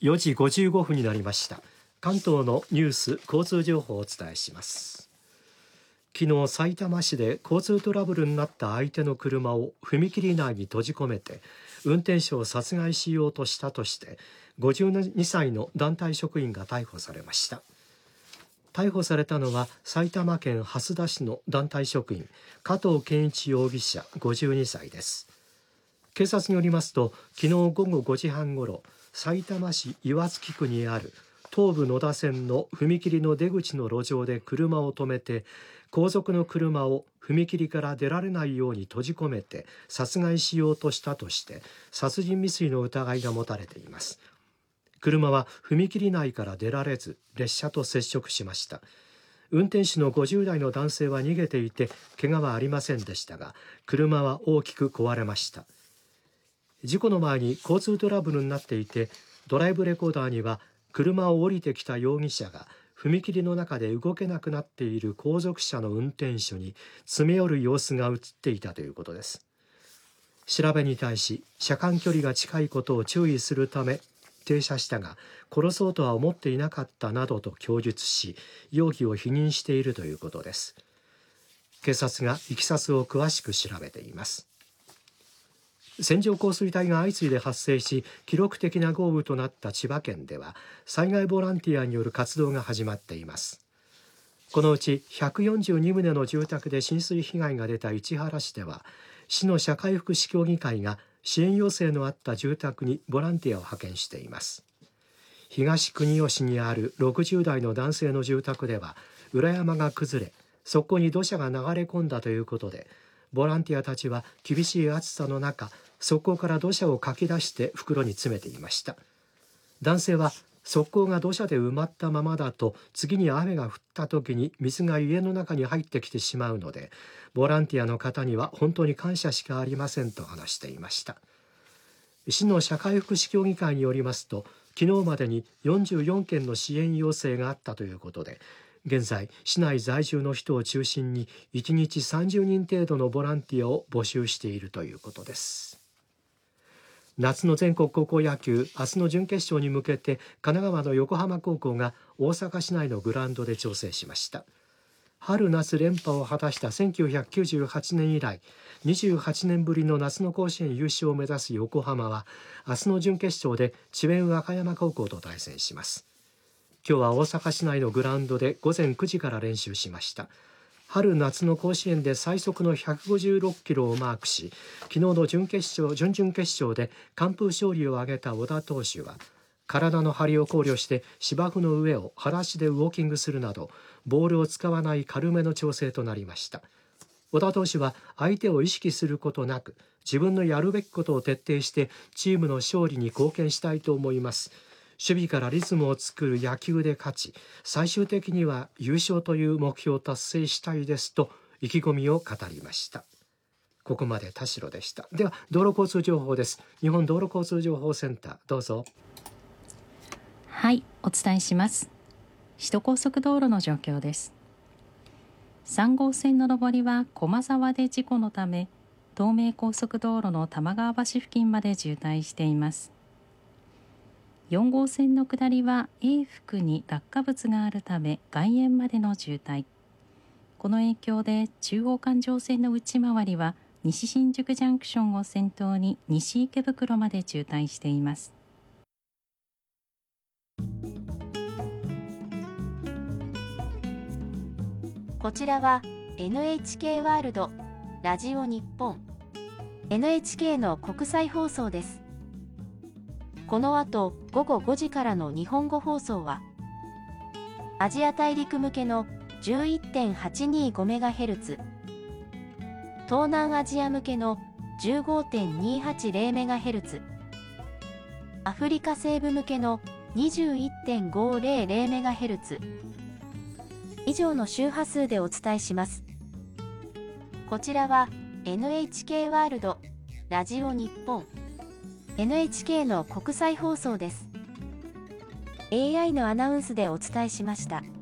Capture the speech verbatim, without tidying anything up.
よじごじゅうごふんになりました。関東のニュース交通情報をお伝えします。昨日、さいたま市で交通トラブルになった相手の車を踏切内に閉じ込めて運転手を殺害しようとしたとしてごじゅうにさいの団体職員が逮捕されました。逮捕されたのは埼玉県蓮田市の団体職員加藤健一容疑者ごじゅうにさいです。警察によりますと、昨日午後ごじはんごろ、さいたま市岩槻区にある東武野田線の踏切の出口の路上で車を止めて後続の車を踏切から出られないように閉じ込めて殺害しようとしたとして殺人未遂の疑いが持たれています。車は踏切内から出られず列車と接触しました。運転手のごじゅうだいの男性は逃げていて怪我はありませんでしたが、車は大きく壊れました。事故の前に交通トラブルになっていて、ドライブレコーダーには車を降りてきた容疑者が踏切の中で動けなくなっている後続車の運転手に詰め寄る様子が映っていたということです。調べに対し、車間距離が近いことを注意するため停車したが殺そうとは思っていなかったなどと供述し、容疑を否認しているということです。警察がいきさつを詳しく調べています。線状降水帯が相次いで発生し記録的な豪雨となった千葉県では災害ボランティアによる活動が始まっています。このうちひゃくよんじゅうにとうの住宅で浸水被害が出た市原市では、市の社会福祉協議会が支援要請のあった住宅にボランティアを派遣しています。東国吉にあるろくじゅうだいの男性の住宅では裏山が崩れ、そこに土砂が流れ込んだということで、ボランティアたちは厳しい暑さの中、側溝から土砂をかき出して袋に詰めていました。男性は側溝が土砂で埋まったままだと次に雨が降った時に水が家の中に入ってきてしまうので、ボランティアの方には本当に感謝しかありませんと話していました。市の社会福祉協議会によりますと、昨日までによんじゅうよんけんの支援要請があったということで、現在市内在住の人を中心にいちにちさんじゅうにん程度のボランティアを募集しているということです。夏の全国高校野球、明日の準決勝に向けて神奈川の横浜高校が大阪市内のグラウンドで調整しました。春夏連覇を果たしたせんきゅうひゃくきゅうじゅうはちねん以来にじゅうはちねんぶりの夏の甲子園優勝を目指す横浜は明日の準決勝で智弁和歌山高校と対戦します。今日は大阪市内のグラウンドで午前くじから練習しました。春夏の甲子園で最速のひゃくごじゅうろっキロをマークし、昨日の準決勝、準々決勝で完封勝利を挙げた小田投手は、体の張りを考慮して芝生の上を裸足でウォーキングするなど、ボールを使わない軽めの調整となりました。小田投手は相手を意識することなく、自分のやるべきことを徹底してチームの勝利に貢献したいと思います。守備からリズムを作る野球で勝ち、最終的には優勝という目標を達成したいですと意気込みを語りました。ここまで田代でした。では道路交通情報です。日本道路交通情報センター、どうぞ。 はい、お伝えします。首都高速道路の状況です。さんごうせんの上りは駒沢で事故のため、東名高速道路の玉川橋付近まで渋滞しています。よんごうせんの下りは永福に落下物があるため外苑までの渋滞。この影響で中央環状線の内回りは西新宿ジャンクションを先頭に西池袋まで渋滞しています。 こちらは エヌエイチケー ワールドラジオ日本 エヌエイチケー の国際放送です。この後ごごごじからの日本語放送はアジア大陸向けの じゅういってんはちにーごメガヘルツ、東南アジア向けの じゅうごてんにーはちゼロメガヘルツ、アフリカ西部向けの にじゅういってんごゼロゼロメガヘルツ、以上の周波数でお伝えします。こちらは エヌエイチケー ワールドラジオ日本 エヌエイチケー の国際放送です。エーアイ のアナウンスでお伝えしました。